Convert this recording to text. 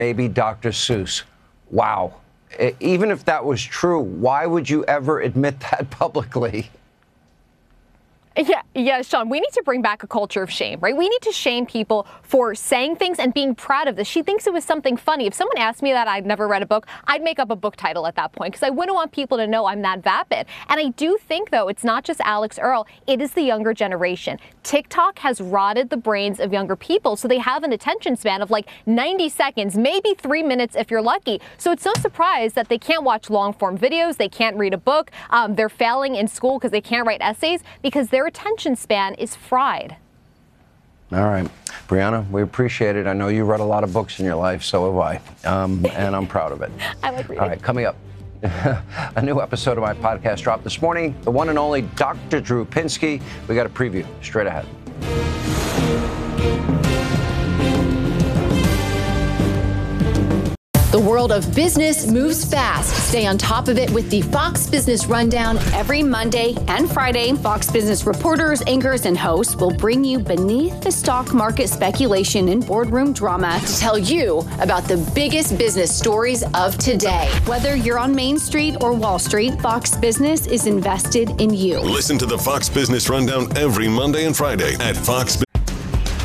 Maybe Dr. Seuss. Wow. Even if that was true, why would you ever admit that publicly? Yeah, Sean, we need to bring back a culture of shame, right? We need to shame people for saying things and being proud of this. She thinks it was something funny. If someone asked me that I'd never read a book, I'd make up a book title at that point because I wouldn't want people to know I'm that vapid. And I do think, though, it's not just Alex Earle, it is the younger generation. TikTok has rotted the brains of younger people, so they have an attention span of like 90 seconds, maybe 3 minutes if you're lucky. So it's no surprise that they can't watch long-form videos, they can't read a book, they're failing in school because they can't write essays because their attention span is fried. All right. Brianna, we appreciate it. I know you read a lot of books in your life, so have I, and I'm proud of it. I like reading. All right, coming up, a new episode of my podcast dropped this morning. The one and only Dr. Drew Pinsky. We got a preview straight ahead. The world of business moves fast. Stay on top of it with the Fox Business Rundown. Every Monday and Friday, Fox Business reporters, anchors, and hosts will bring you beneath the stock market speculation and boardroom drama to tell you about the biggest business stories of today. Whether you're on Main Street or Wall Street, Fox Business is invested in you. Listen to the Fox Business Rundown every Monday and Friday at Fox.